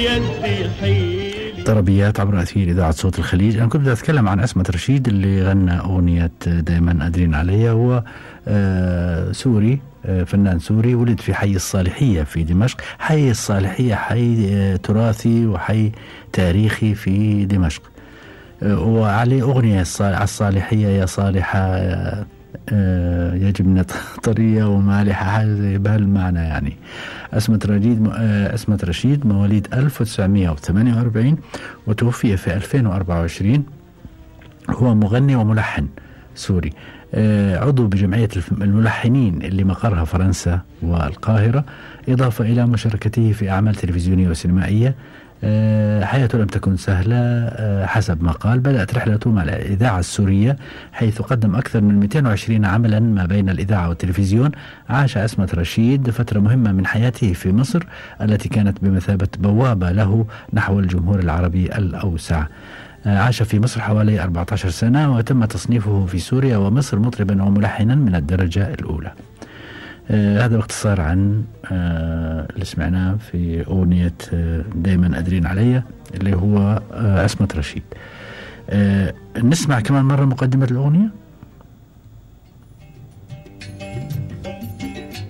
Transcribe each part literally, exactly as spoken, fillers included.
طربيات عبر أثير إذاعة صوت الخليج. أنا كنت بدي أتكلم عن عصمت رشيد اللي غنى أغنية دائما قادرين عليها. هو آه سوري، آه فنان سوري، ولد في حي الصالحية في دمشق. حي الصالحية حي آه تراثي وحي تاريخي في دمشق. آه وعليه أغنية على الصالحية يا صالحة آه آه يجب طرية ومالحة، حاجة بهالمعنى يعني. عصمت رشيد آه عصمت رشيد مواليد ألف وتسعمئة وثمانية وأربعين وتوفي في ألفين وأربعة وعشرين. هو مغني وملحن سوري، آه عضو بجمعية الملحنين اللي مقرها فرنسا والقاهرة، إضافة إلى مشاركته في أعمال تلفزيونية وسينمائية. أه حياته لم تكن سهلة. أه حسب ما قال بدأت رحلته مع الإذاعة السورية، حيث قدم أكثر من مئتين وعشرين عملا ما بين الإذاعة والتلفزيون. عاش عصمت رشيد فترة مهمة من حياته في مصر التي كانت بمثابة بوابة له نحو الجمهور العربي الأوسع. أه عاش في مصر حوالي أربعة عشر سنة، وتم تصنيفه في سوريا ومصر مطربا وملحنا من الدرجة الأولى. آه هذا باختصار عن آه اللي سمعناه في أغنية آه دايما قادرين عليا اللي هو آه عصمت رشيد. آه نسمع كمان مرة مقدمة الأغنية.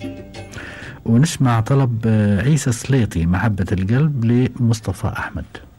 ونسمع طلب آه عيسى سليطي محبة القلب لمصطفى أحمد.